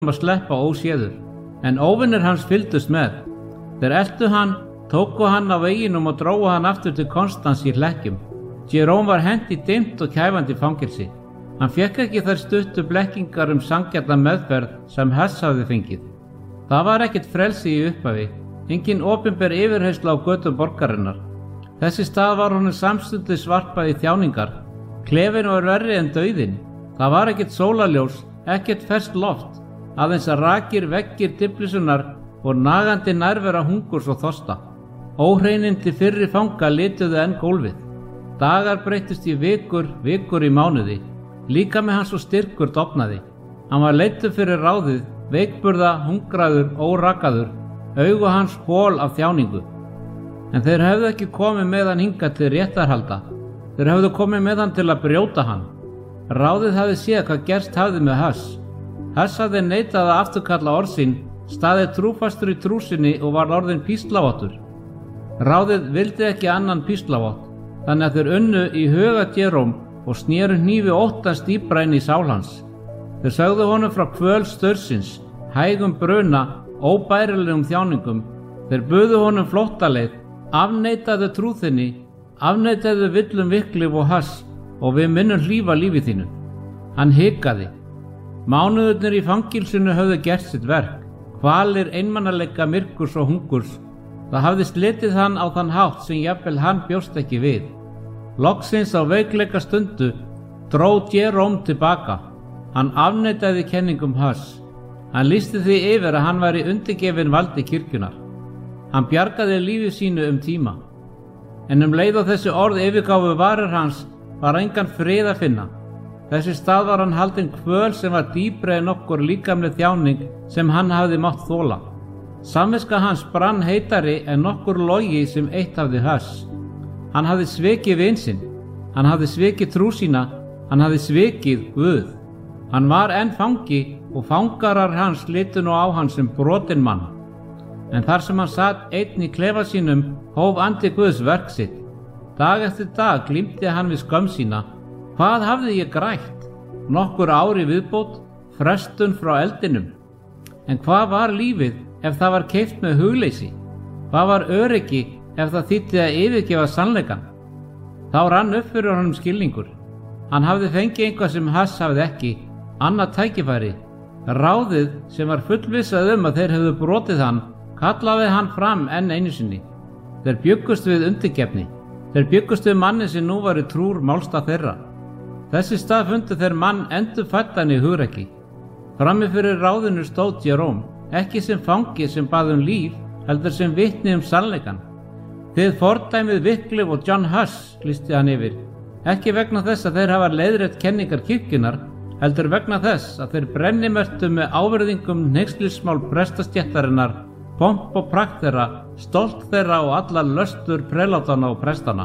að sleppa óséður, en óvinir hans fylgdust með. Þeir eltu hann, tóku hann á veginum og drógu hann aftur til Konstans í hlekkjum. Jerome var hent í dimmt og kæfandi fangelsi. Hann fékk ekki þær stuttu blekkingar sanngjarna meðferð sem Huss hafði fengið. Það var ekkert frelsi í upphafi, engin opinber yfirheyrsla á götum borgarinnar. Þessi stað var honum samstundis varpað í þjáningar. Klefinn var verri en dauðinn. Það var ekkert sólarljós, ekkert ferskt loft, aðeins rakir veggir diflisunar og nagandi nærvera hungurs og þorsta. Óhreinindi fyrri fanga lituðu enn gólfið. Dagar breyttust í vikur í mánuði. Líkami hans og styrkur dofnaði. Hann var leiddur fyrir ráðið, veikburða, hungraður, órakaður, augu hans hol af þjáningu. En þeir hefðu ekki komið með hann hingað til réttarhalda. Þeir hefðu komið með hann til að brjóta hann. Ráðið hafði séð hvað gerst hafði með Huss. Huss hafði neitað að afturkalla orð sín, staðið trúfastur í trú sinni og var orðinn píslavottur. Ráðið vildi ekki annan píslavott, þannig að þeir unnu í huga Jerome og snéru hnífi óttans dýpra inn í sál hans. Þeir sögðu honum frá kvöl staursins, hægum bruna, óbærilegum þjáningum. Þeir buðu honum flóttaleið, afneitaðu trúðinni, afneitaðu villum Wycliffe og Huss og við minnum hlífa lífi þínu. Hann hikaði. Mánuðurnir í fangilsinu höfðu gert sitt verk. Kvalir einmanaleika myrkurs og hungurs. Það hafði slitið hann á þann hátt sem jafnvel hann bjóst ekki við. Loksins á veikleika stundu dró Jerome tilbaka. Hann afneitaði kenningum Huss. Hann lýsti því yfir að hann væri undirgefinn valdi kirkjunar. Hann bjargaði lífi sínu tíma. En leið og þessi orð yfirgáfu varir hans var engan frið að finna. Þessi stað var hann haldinn kvöl sem var dýpri en nokkur líkamleg þjáning sem hann hafði mátt þola. Samviska hans brann heitari en nokkur logi sem eitt hafði Huss. Hann hafði svikið vin sinn, hann hafði svikið trú sína, hann hafði svikið Guð. Hann var enn fangi og fangarar hans litu nú á hann sem brotinn mann. En þar sem hann sat einn í klefa sínum hóf andi Guðs verk sitt. Dag eftir dag glímdi hann við skömm sína. Hvað hafði ég grætt? Nokkur ári viðbót, frestun frá eldinum. En hvað var lífið ef það var keypt með hugleysi? Hvað var öryggi ef það þýddi að yfirgefa sannleikann? Þá rann upp fyrir honum skilningur. Hann hafði fengið eitthvað sem Huss hafði ekki, annað tækifæri. Ráðið sem var fullvissað að þeir hefðu brotið hann, kallaði hann fram enn einu sinni. Þeir bjuggust við undirgefni. Þeir bjuggust við manni sem nú var í trúr málstað þeirra. Þessi stað fundu þeir mann endurfæddan í hugrekki. Frammi fyrir ráðinu stóð Jerome, ekki sem fangi sem bað líf, heldur sem vitni sannleikann. Þið fordæmið Wycliffe og John Huss, lýsti hann yfir, ekki vegna þess að þeir hafa leiðrétt kenningar kirkjunnar, heldur vegna þess að þeir brennimerktu með ávirðingum hneykslismál prestastéttarinnar, pomp og prakt þeirra, stolt þeirra og allar löstur prelátana og prestana.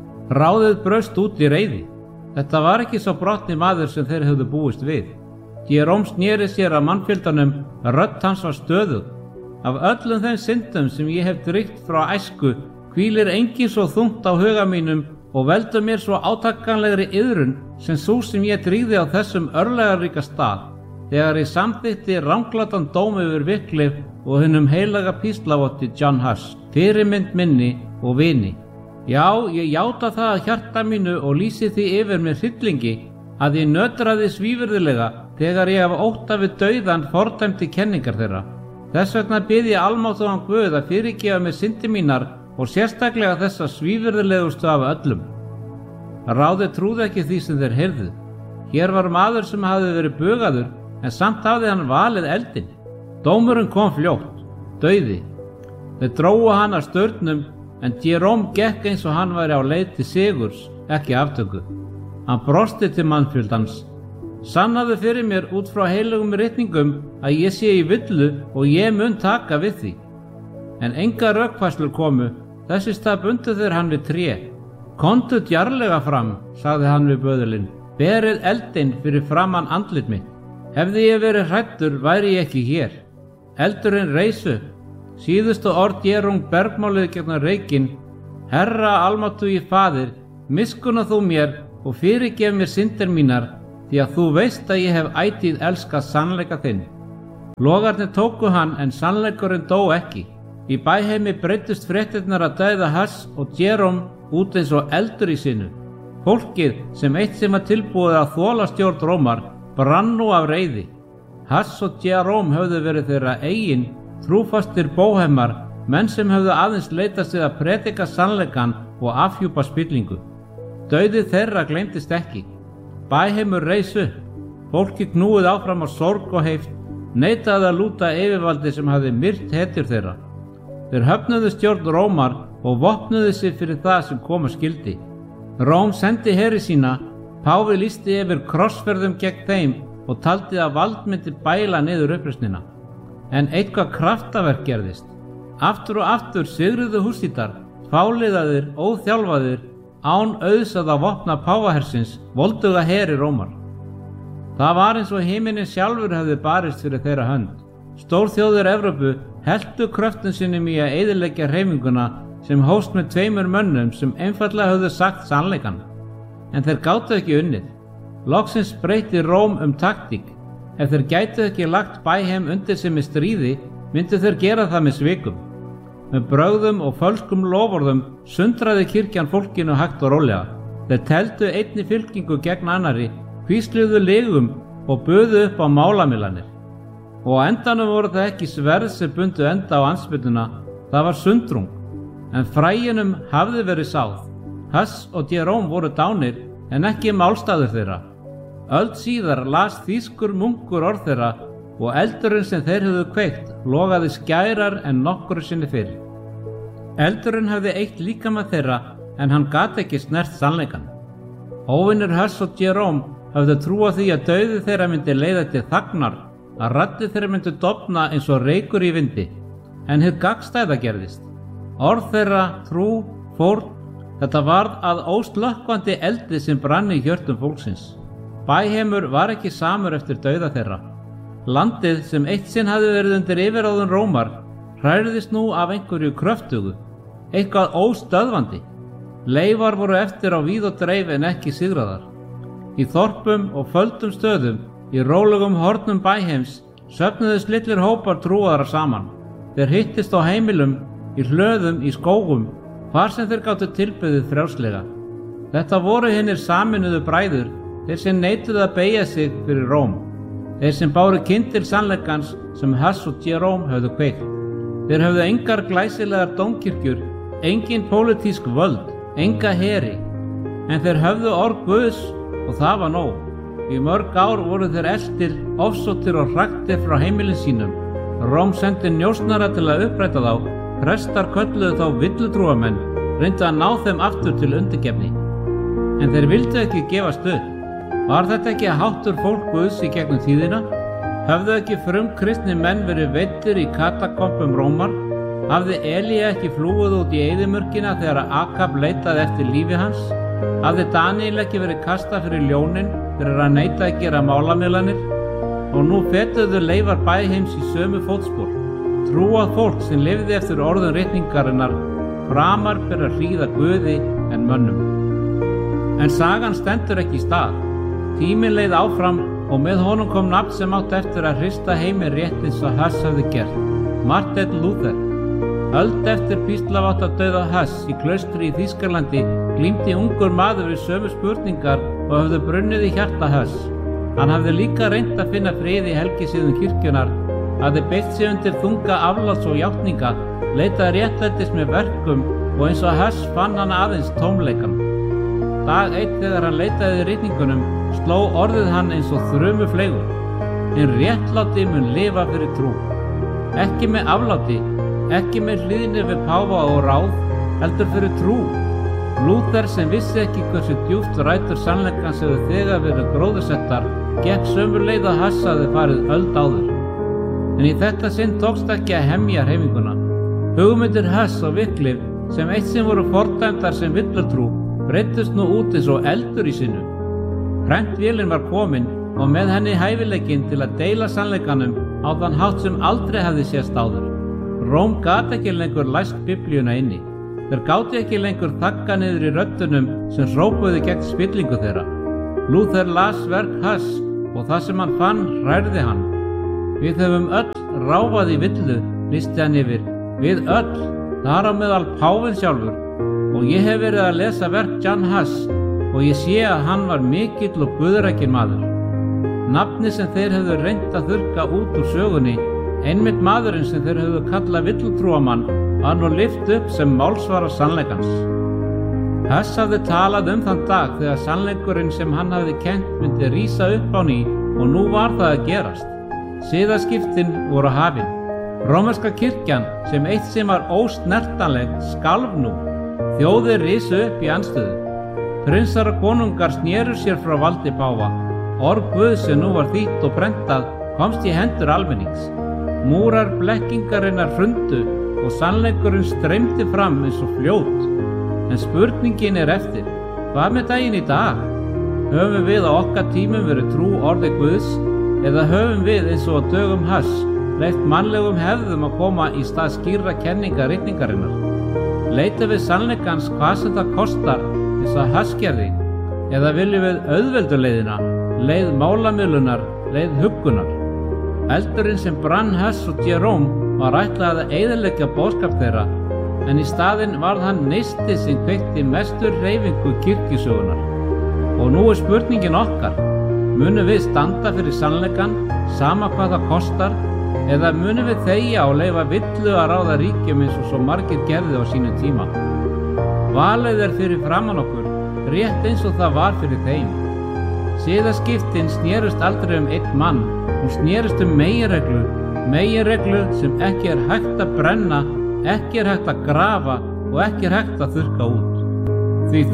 Ráðið braust út í reiði. Þetta var ekki sá brotni maður sem þeir höfðu búist við. Jerome sneri sér að mannfjöldanum, rödd hans var stöðug. Af öllum þeim syndum sem ég hef drýgt frá æsku hvílir engin svo þungt á huga mínum og veldur mér svo átakanlegri iðrun sem sú sem ég drýgði á þessum örlagaríka stað, þegar ég samþykkti ranglatan dóm yfir Wycliffe og hinum heilaga píslavotti John Huss, fyrirmynd minni og vini. Já, ég játa það að hjarta mínu og lýsi því yfir með hryllingi að ég nötraði svívirðilega þegar ég hef ótta við dauðan fordæmdi kenningar þeirra. Þess vegna bið ég almáttugan Guð að fyrirgefa mér syndir mínar og sérstaklega þessa svívirðilegustu af öllum. Ráðið trúði ekki því sem þeir heyrðu. Hér var maður sem hafði verið bugaður, en samt hafði hann valið eldinn. Dómurinn kom fljótt, dauði. Þeir drógu hann af staurnum, en Jerome gekk eins og hann væri á leið til sigurs, ekki aftöku. Hann brosti til mannfjöldans. Sannaðu fyrir mér út frá heilögum ritningum að ég sé í villu og ég mun taka við því. En engar rökfærslur komu, þess í stað bundu þeir hann við tré. Komdu djarflega fram, sagði hann við böðulinn. Berið eldinn fyrir framan andlit mitt. Hefði ég verið hræddur væri ég ekki hér. Eldurinn reis upp. Síðustu orð Jerome bergmáluðu gegnum reykinn. Herra almáttugi faðir, miskunna þú mér og fyrirgef mér syndir mínar, því að þú veist að ég hef ætíð elskað sannleika þinn. Logarnir tóku hann en sannleikurinn dó ekki. Í bæheimi breyttust fréttirnar að dauða Huss og Jerome út eins og eldur í sinu. Fólkið sem eitt sem var tilbúið að þola stjórn Rómar brann nú af reiði. Huss og Jerome höfðu verið þeirra eigin trúfastir bóhemar, menn sem höfðu aðeins leitast við að predika sannleikann og afhjúpa spillingu. Dauði þeirra gleymdist ekki. Bæheimur reis upp. Fólkið knúið áfram á sorg og heift, neitaði að lúta yfirvaldi sem hafði myrt hetjur þeirra. Þeir höfnuðu stjórn Rómar og vopnuðu sig fyrir það sem koma skyldi. Róm sendi heri sína, páfi lýsti yfir krossferðum gegn þeim og taldi að vald myndi bæla niður uppreisnina. En eitthvað kraftaverk gerðist. Aftur og aftur sigruðu hússítar, fáliðaðir, óþjálfaðir, án auðs að vopna páfahersins, volduga heri Rómar. Það var eins og himinn sjálfur hefði barist fyrir þeirra hönd. Stórþjóðir Evrópu helltu kröftum sínum í að eyðileggja hreyfinguna sem hófst með 2 mönnum sem einfaldlega höfðu sagt sannleikann. En þeir gátu ekki unnið. Loksins breytti Róm taktík. Ef þeir gætu ekki lagt bæheim undir sig með stríði, myndu þeir gera það með svikum. Með brögðum og fölskum loforðum sundraði kirkjan fólkinu hægt og rólega. Þeir teldu einni fylkingu gegn annarri, hvísluðu legum og buðu upp á málamilanir. Og á endanum voru það ekki sverð sem bundu enda á andspyrnuna, það var sundrung. En fræjunum hafði verið sáð. Huss og Jerome voru dánir en ekki málstaður þeirra. Öld síðar las þýskur munkur orð þeirra og eldurinn sem þeir höfðu kveikt logaði skærar en nokkru sinni fyrr. Eldurinn hafði eitt líkama þeirra en hann gat ekki snert sannleikann. Óvinir Huss og Jerome höfðu trúað því að dauði þeirra myndi leiða til þagnar, að raddir þeirra myndu dofna eins og reykur í vindi, en hið gagnstæða gerðist. Orð þeirra, trú, fórn, þetta varð að óslökkvandi eldi sem brann í hjörtum fólksins. Bæheimur var ekki samur eftir dauða þeirra. Landið sem eitt sinn hafði verið undir yfirráðum Rómar hrærðist nú af einhverju kröftugu, eitthvað óstöðvandi. Leifar voru eftir á víð og dreif en ekki sigraðar. Í þorpum og földum stöðum, í rólugum hornum bæheims, söfnuðust litlir hópar trúaðara saman. Þeir hittist á heimilum, í hlöðum, í skógum, hvar sem þeir gátu tilbeðið frjálslega. Þetta voru hinir saminuðu bræður, þeir sem neituðu að beygja sig fyrir Róm. Þeir sem báru kind til sannleikans sem Huss og Jerome höfðu kveikt. Þeir höfðu engar glæsilegar dómkirkjur, engin pólitísk völd, enga heri, en þeir höfðu orð Guðs og það var nóg. Í mörg ár voru þeir eltir, ofsóttir og hraktir frá heimilin sínum. Róm sendi njósnara til að uppræta þá, prestar kölluðu þá villutrúamenn, reyndu að ná þeim aftur til undirgefni. En þeir vildu ekki gefast upp. Var þetta ekki háttur fólk Guðs í gegnum tíðina? Höfðu ekki frumkristni menn verið veiddir í katakompum Rómar? Hafði Elía ekki flúið út í eyðimörkina þegar Akab leitaði eftir lífi hans? Hafði Daníel ekki verið kastað fyrir ljónin fyrir að neita að gera málamiðlanir? Og nú fetuðu leifar bæheims í sömu fótspor. Trúað fólk sem lifði eftir orðum ritningarinnar, framar fyrir að hlýða Guði en mönnum. En sagan stendur ekki í stað. Tíminn leið áfram og með honum kom nafn sem átti eftir að hrista heiminn rétt eins og Huss hafði gert, Martin Luther. Öld eftir píslavátardauða Huss í klaustri í Þýskalandi glímdi ungur maður við sömu spurningar og höfðu brunnið í hjarta Huss. Hann hafði líka reynt að finna frið í helgisiðum kirkjunar, hafði beitt sig undir þunga afláts og játninga, leitaði réttlætis með verkum og eins og Huss fann hann aðeins tómleikan. Dag einn þegar hann leitaði í ritningunum sló orðið hann eins og þrumufleygur. Hinn réttláti mun lifa fyrir trú. Ekki með afláti, ekki með hlýðni við páfa og ráð, heldur fyrir trú. Lúther sem vissi ekki hversu djúpt rætur sannleikans hefðu þegar verið gróðursettar, gekk sömu leið að Huss hafði farið öld áður. En í þetta sinn tókst ekki að hemja hreyfinguna. Hugmyndir Huss og Wycliffe, sem eitt sinn voru fordæmdar sem villutrú, breyttust nú út eins og eldur í sinu. Prentvélin var komin og með henni hæfileikinn til að deila sannleikanum á þann hátt sem aldrei hafði sést áður. Róm gat ekki lengur læst biblíuna inni. Þeir gátu ekki lengur þagga niður í röddunum sem hrópuðu gegn spillingu þeirra. Lúther las verk Huss og það sem hann fann hrærði hann. Við höfum öll ráfað í villu, lýsti hann yfir. Við öll, þar á meðal páfinn sjálfur. Og ég hef verið að lesa verk John Huss og ég sé að hann var mikill og guðrækinn maður. Nafni sem þeir hefðu reynt að þurrka út úr sögunni, einmitt maðurinn sem þeir hefðu kallað villutrúamann, var nú lyft upp sem málsvara sannleikans. Huss hafði talað þann dag þegar sannleikurinn sem hann hafði kennt myndi rísa upp á ný og nú var það að gerast. Siðaskiptin voru hafin. Rómverska kirkjan sem eitt sem var ósnertanleg skalf nú. Þjóðir risu upp í andstöðu. Prinsar og konungar snéru sér frá valdi páfa. Orð Guðs sem nú var þýtt og prentað komst í hendur almennings. Múrar blekkingarinnar hrundu og sannleikurinn streymdi fram eins og fljót. En spurningin eftir, hvað með daginn í dag? Höfum við á okkar tímum verið trú orði Guðs eða höfum við eins og á dögum Huss leyft mannlegum hefðum að koma í stað skýrra kenninga ritningarinnar? Leita við sannleikans hvað sem það kostar eins og Huss gerði eða viljum við auðvelduleiðina, leið málamiðlunar, leið huggunar? Eldurinn sem brann Huss og Jerome var ætlað að eyðileggja boðskap þeirra en í staðinn varð hann neisti sem kveikti mestur hreyfingu kirkjusögunar. Og nú spurningin okkar, munum við standa fyrir sannleikann sama hvað það kostar eða munum við þegja og leyfa villu að ráða ríkjum eins og svo margir gerðu á sínum tíma? Valið fyrir framan okkur, rétt eins og það var fyrir þeim. Siðaskiptin snerust aldrei einn mann, hún snerust meginreglu sem ekki hægt að brenna, ekki hægt að grafa og ekki hægt að þurrka út. Því